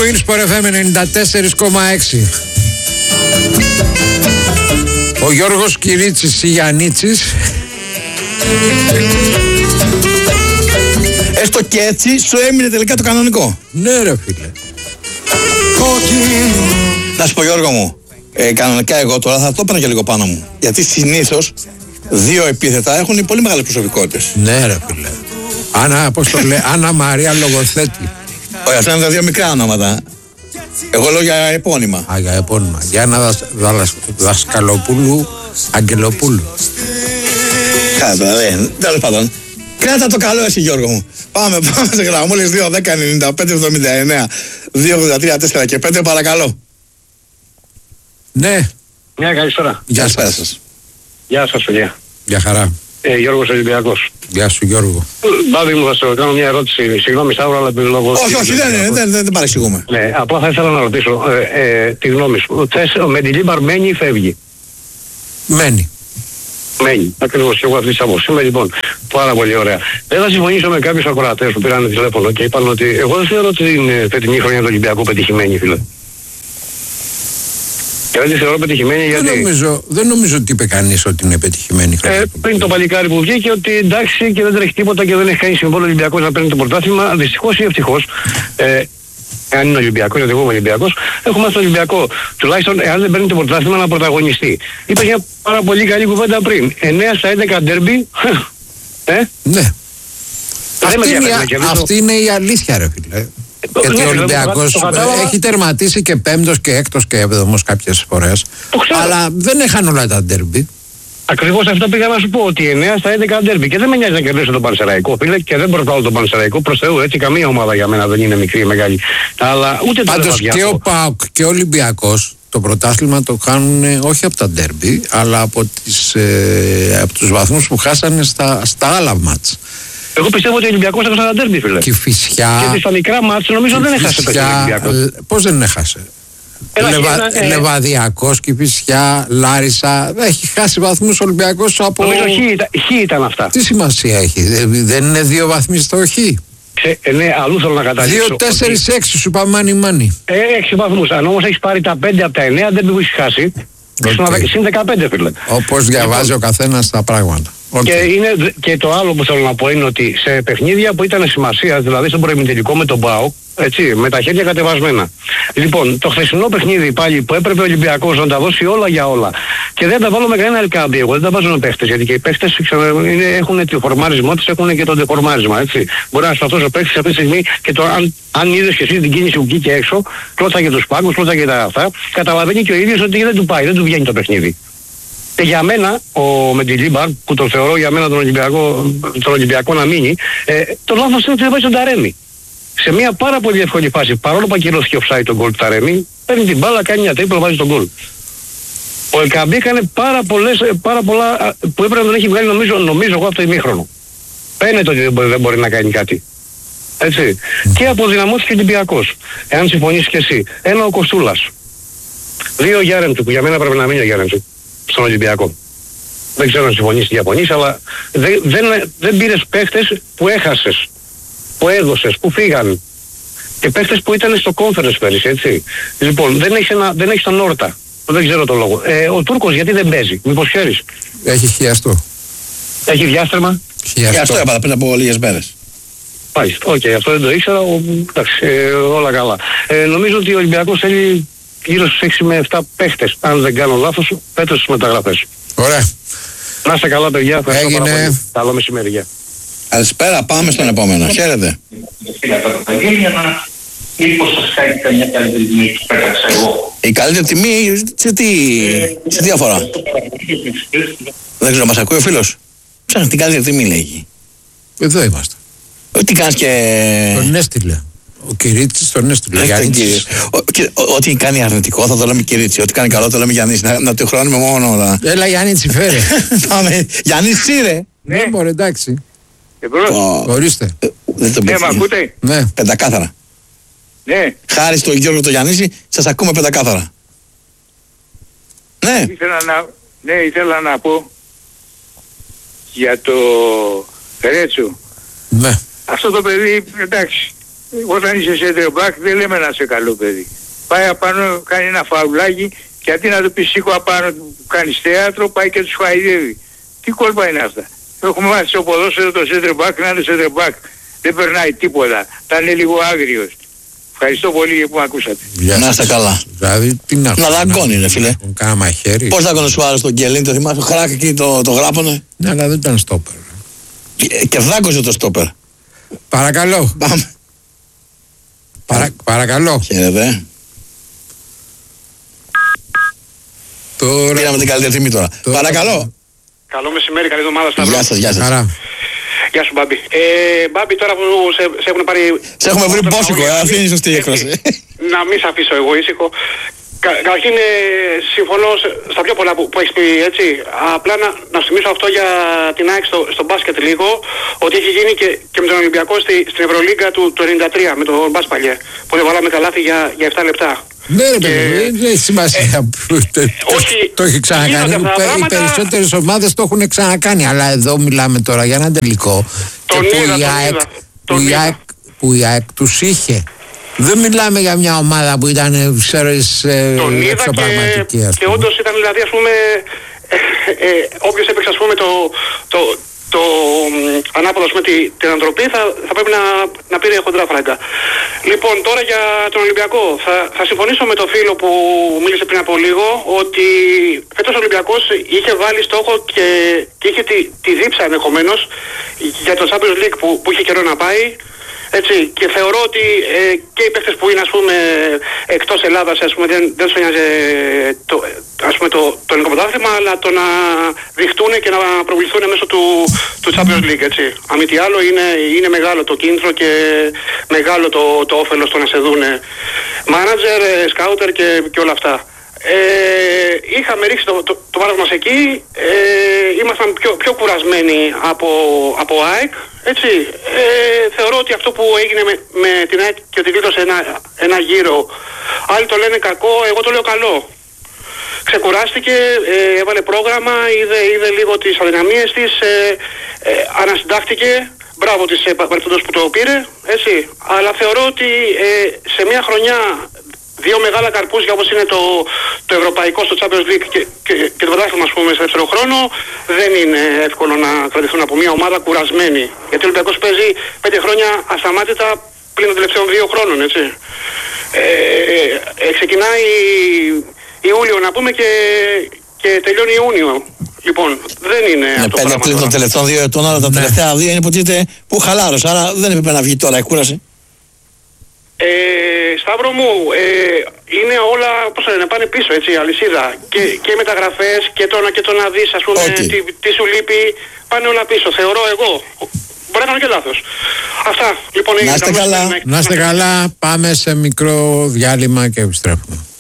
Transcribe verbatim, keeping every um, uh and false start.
Winsport εφ εμ ενενήντα τέσσερα κόμμα έξι. Ο Γιώργος Κυρίτσης Γιαννίτσης. Έστω και έτσι σου έμεινε τελικά το κανονικό. Ναι ρε φίλε. Να σου πω Γιώργο μου, ε, κανονικά εγώ τώρα θα το έπαιρνα και λίγο πάνω μου. Γιατί συνήθως δύο επίθετα έχουν πολύ μεγάλες προσωπικότητες. Ναι ρε φίλε. Άννα, πώς το λέει, Άννα Μαρία Λογοθέτη. Όχι, αυτά είναι τα δύο μικρά ονόματα. Εγώ λέω για επώνυμα. Α, για επώνυμα. Γιάννα δασ, δαλασ, Δασκαλοπούλου Αγγελοπούλου. Κάτω, δε, τέλος πάντων. Κράτα το καλό εσύ Γιώργο μου. Πάμε, πάμε σε γραμμούλες δύο δέκα ενενήντα πέντε εβδομήντα εννέα δύο ογδόντα τρία τέσσερα και πέντε παρακαλώ. Ναι. Μια καλησπέρα. Γεια σας. σας. Γεια σας παιδιά. Γεια χαρά. Ε, Γιώργος Ολυμπιακός. Γεια σου Γιώργο. Μπάδι μου, θα σου κάνω μια ερώτηση. Συγγνώμη Σταύρο, αλλά επειδή λόγω... Όχι, όχι, δεν, δεν, δεν, δεν παρεξηγούμε. Ναι, απλά θα ήθελα να ρωτήσω ε, ε, τη γνώμη σου. Θες ο Μεντιλίμπαρ μένει ή φεύγει? Μένει. Μένει. Ακριβώς και εγώ αυτή τη άποψη. Είμαι λοιπόν πάρα πολύ ωραία. Δεν θα συμφωνήσω με κάποιους ακροατές που πήραν τηλέφωνο και είπαν ότι εγώ δεν θεωρώ ότι είναι φετινή χρονιά του Ολυμπιακού πετυχημένη, φίλε. Και δεν τη θεωρώ πετυχημένη γιατί... Δεν νομίζω, δεν νομίζω ότι είπε κανείς ότι είναι πετυχημένη χρονιά. Ε, πριν το παλικάρι που βγήκε ότι εντάξει και δεν τρέχει τίποτα και δεν έχει κάνει συμβόλαιο Ολυμπιακός να παίρνει το πρωτάθλημα. Δυστυχώς ή ευτυχώς, ε, αν είναι Ολυμπιακός, γιατί εγώ είμαι Ολυμπιακός, έχουμε στον Ολυμπιακό τουλάχιστον εάν δεν παίρνει το πρωτάθλημα να πρωταγωνιστεί. Είπα μια πάρα πολύ καλή κουβέντα πριν. εννέα στα έντεκα ντέρμπι. ε? Ναι. Αυτή είναι, είναι, αυτή είναι η αλήθεια ρε φίλε. Γιατί ναι, ο Ολυμπιακός το κατάλαβα... έχει τερματίσει και πέμπτος και έκτος και έβδομος κάποιες φορές. Αλλά δεν έχαν όλα τα ντέρμπι. Ακριβώς αυτό πήγα να σου πω, ότι εννέα στα έντεκα ντέρμπι και δεν με νοιάζει να κερδίσω τον Πανσεραϊκό, φίλε, και δεν προσβάλλω τον Πανσεραϊκό, προς Θεού, έτσι καμία ομάδα για μένα δεν είναι μικρή ή μεγάλη. Αλλά ούτε πάντως και ο ΠΑΟΚ και ο Ολυμπιακός το πρωτάθλημα το κάνουν όχι από τα ντέρμπι, αλλά από, τις, ε, από τους βαθμούς που χάσανε στα, στα άλλα μάτς. Εγώ πιστεύω ότι ο Ολυμπιακός έχασε ένα ντέρμπι, φίλε. Κηφισιά. Και στα μικρά μάτς νομίζω δεν έχασε το Ολυμπιακός. Πώς δεν έχασε? Λεβα, ένα, ε... Λεβαδιακός, Κηφισιά, Λάρισα. Έχει χάσει βαθμούς ο Ολυμπιακός από... Νομίζω χ ήταν, χ ήταν αυτά. Τι σημασία έχει? Δεν είναι δύο βαθμοί στο χ? Ξε, ε, ναι, αλλού θέλω να καταλήξω. Δύο, τέσσερις, ότι... έξι σου είπα μάνι μάνι. Ε, έξι βαθμούς. Αν όμως έχεις πάρει τα πέντε από τα εννέα δεν που έχεις χάσει. Okay. Συν δεκαπέντε, φίλε. Όπως διαβάζει λοιπόν ο καθένας τα πράγματα. Okay. Και, είναι, και το άλλο που θέλω να πω είναι ότι σε παιχνίδια που ήταν σημασία, δηλαδή στον προημιτελικό με τον ΠΑΟΚ, έτσι, με τα χέρια κατεβασμένα. Λοιπόν, το χθεσινό παιχνίδι πάλι που έπρεπε ο Ολυμπιακός να τα δώσει όλα για όλα. Και δεν τα βάλω με κανένα ελκάμπι, εγώ δεν τα βάζω με παίχτες, γιατί και οι παίχτες έχουν το φορμάρισμό τους, έχουν και το δεφορμάρισμα, έτσι. Μπορεί να σταθώ ο παίχτης αυτή τη στιγμή και το, αν, αν είδες και εσύ την κίνηση που βγήκε έξω, κλώτσαγε τους πάγκους, κλώτσαγε τα αυτά, καταλαβαίνει και ο ίδιος ότι δεν του πάει, δεν του βγαίνει το παιχνίδι. Και για μένα, ο Μεντιλίμπαρ, που τον θεωρώ για μένα τον Ολυμπιακό, τον Ολυμπιακό να μείνει, ε, το λάθος είναι ότι δεν βάζει τον Ταρέμι. Σε μια πάρα πολύ εύκολη φάση, παρόλο που ακυρώθηκε offside τον γκολ του Ταρέμι, παίρνει την μπάλα, κάνει μια τρίπλα, βάζει τον γκολ. Ο Ελκαμπή έκανε πάρα, πολλές, πάρα πολλά που έπρεπε να τον έχει βγάλει νομίζω, νομίζω εγώ αυτό το ημίχρονο. Φαίνεται ότι δεν μπορεί, δεν μπορεί να κάνει κάτι. Έτσι. Mm. Και αποδυναμώθηκε ο Ολυμπιακός. Εάν συμφωνήσεις και εσύ. Ένα ο Κοστούλας. Δύο ο Γιάρεμτσου, που για μένα πρέπει να μείνει ο Γιάρεμτσου στον Ολυμπιακό. Δεν ξέρω αν συμφωνείς ή διαφωνείς, αλλά δεν, δεν, δεν πήρες παίχτες που έχασες, που έδωσες, που φύγαν. Και παίχτες που ήταν στο conference πέρυσι, έτσι. Λοιπόν, δεν έχεις, ένα, δεν έχεις τον Όρτα. Δεν ξέρω τον λόγο. Ε, ο Τούρκος γιατί δεν παίζει, μήπως ξέρεις? Έχει χιαστό. Έχει διάστρεμα. Χιαστό. Αυτό έπαθα πριν από λίγες μέρες. Μάλιστα, οκ, okay, αυτό δεν το ήξερα, ο, εντάξει, ε, όλα καλά. Ε, νομίζω ότι ο Ολυμπιακός θέλει γύρω στους έξι με επτά παίχτες, αν δεν κάνω λάθος, φέτος στις μεταγραφές. Ωραία. Να είστε καλά παιδιά, ευχαριστώ Έγινε. πάρα πολύ. Καλό μεσημέρι, γεια. Καλησπέρα, πάμε στον επόμενο. Χαίρετε. Η καλύτερη τιμή, σε τι, σε τι αφορά? Δεν ξέρω, μας ακούει ο φίλος? Ψάχνει την καλύτερη τιμή, λέγει. Εδώ είμαστε. Τι κάνεις και... Τον έστειλε. Ο Κυρίτσης τον έστειλε. Ό,τι κάνει αρνητικό θα το λέμε Κυρίτσι. Ό,τι κάνει καλό το λέμε Γιάννης. Να, να το χρώνουμε μόνο. Έλα Γιάννη φέρε. Πάμε. Γιάννη Τσίρε. Ναι, μπορεί, εντάξει. Ορίστε. Δεν τον Ναι, μ' ακούτε? Ναι. Πεντακάθαρα. Ναι. Χάρη στον Γιώργο το Γιάννη, σας ακούμε πεντακάθαρα. Ναι. Ήθελα να, ναι, ήθελα να πω για το Ρέτσο. Ναι. Αυτό το παιδί, εντάξει, όταν είσαι center back δεν λέμε να είσαι καλό παιδί. Πάει απάνω, κάνει ένα φαουλάκι και αντί να του πει σήκω απάνω, κάνεις θέατρο, πάει και τους χαϊδεύει. Τι κόλπα είναι αυτά. Έχουμε μάθει στο ποδόσφαιρο το center back να είναι center back. Δεν περνάει τίποτα. Θα είναι λίγο άγριος. Ευχαριστώ πολύ που με ακούσατε. Να είστε καλά. Δηλαδή, τι να Να δαγκώνει, ρε φίλε. Κάνα μαχαίρι. Πώς δαγκώνει σου άρεσε τον Γκελίν, το θυμάσαι, το χράκι εκεί το, το γράπωνε. Ναι, αλλά δεν ήταν στόπερ. Και, και δάγκωσε το στόπερ. Παρακαλώ. Πάμε. Παρα, παρακαλώ. Χαίρετε. Τώρα... Πήραμε την καλύτερη τιμή τώρα. τώρα... Παρακαλώ. Καλό μεσημέρι, καλή εβδομάδα Σταύρο. Γεια σας, γεια σας. Χαρά. Γεια σου Μπάμπη. Ε, Μπάμπη, τώρα που σε, σε έχουν πάρει... Σε έχουμε βρει πόσικο, ε, αυτή είναι η σωστή έκφραση. Να μην σε αφήσω εγώ ήσυχο. Κα, καταρχήν ε, συμφωνώ σε- στα πιο πολλά που, που έχεις πει, έτσι. Απλά να, να σου θυμίσω αυτό για την ΑΕΚ στο, στο μπάσκετ λίγο, ότι έχει γίνει και, και με τον Ολυμπιακό στη, στην Ευρωλίγκα του, του ενενήντα τρία, με τον Μπάσπαλιε, που δεν βάλαμε καλάθι για, για επτά λεπτά. Ναι, ρε Και- παιδί, δεν έχει σημασία. όχι, Το έχει ξανακάνει. γίνονται αυτά τα Οι πράγματα. περισσότερες ομάδες το έχουν ξανακάνει. Αλλά εδώ μιλάμε τώρα για ένα τελικό. Τον και που είδα, η τον ΑΕΚ- είδα, που τον η είδα. ΑΕΚ- Που η ΑΕΚ τους είχε. Δεν μιλάμε για μια ομάδα που ήταν, ξέρεις, Τον είδα εξωπραγματική, και, ας και πούμε. όντως ήταν δηλαδή ας πούμε ε, ε, όποιος έπαιξε ας πούμε το, το, το μ, ανάποδο ας πούμε τη, την ανατροπή θα, θα πρέπει να, να πήρε χοντρά φράγκα. Λοιπόν τώρα για τον Ολυμπιακό θα, θα συμφωνήσω με το φίλο που μίλησε πριν από λίγο ότι φέτος ο Ολυμπιακός είχε βάλει στόχο και, και είχε τη, τη δίψα ενδεχομένως για το Champions League που, που είχε καιρό να πάει. Έτσι, και θεωρώ ότι ε, και οι παίκτες που είναι ας πούμε εκτός Ελλάδας ας πούμε, δεν, δεν τους νοιάζει το, ας πούμε, το, το ελληνικό πρωτάθλημα, αλλά το να δειχτούν και να προβληθούν μέσω του, του Champions League, έτσι. Αν μη τι άλλο είναι, είναι μεγάλο το κίνητρο και μεγάλο το, το όφελος το να σε δούνε μάνατζερ, σκάουτερ και, και όλα αυτά. Ε, είχαμε ρίξει το, το, το βάρος μας εκεί, ε, ήμασταν πιο, πιο κουρασμένοι από, από ΑΕΚ, έτσι. Ε, θεωρώ ότι αυτό που έγινε με, με την ΑΕΚ και ότι γλίτωσε ένα, ένα γύρο, άλλοι το λένε κακό, εγώ το λέω καλό. Ξεκουράστηκε, ε, έβαλε πρόγραμμα, είδε, είδε λίγο τις αδυναμίες της, ε, ε, ανασυντάχθηκε, μπράβο της ε, παρεπτόντος που το πήρε, έτσι. Αλλά θεωρώ ότι ε, σε μια χρονιά δύο μεγάλα καρπούζια όπως είναι το, το ευρωπαϊκό στο Champions League και, και, και το πρωτάθλημα ας πούμε σε δεύτερο χρόνο δεν είναι εύκολο να κρατηθούν από μια ομάδα κουρασμένη. Γιατί ο Ολυμπιακός παίζει πέντε χρόνια ασταμάτητα πλην των τελευταίων δύο χρόνων, έτσι. Ε, ε, ξεκινάει Ιούλιο να πούμε και, και τελειώνει Ιούνιο. Λοιπόν, δεν είναι Ναι, αυτό πέντε πράγμα πλήν των τώρα. τελευταίων δύο ετών, αλλά τα Ναι. τελευταία δύο είναι υποτίθεται που χαλάρωσε. Άρα δεν έπρεπε να βγει τώρα η κούραση. Ε, Σταύρο μου, ε, είναι όλα, πώς λένε, πάνε πίσω, έτσι, η αλυσίδα. Και, και οι μεταγραφές και το, να- και το να δεις, ας πούμε, Okay. τι, τι σου λείπει, πάνε όλα πίσω, θεωρώ εγώ. Μπορεί να κάνω και λάθος. Αυτά, λοιπόν, Να είστε καλό καλά. μεσημέρι. Να είστε καλά, πάμε σε μικρό διάλειμμα και επιστρέφουμε.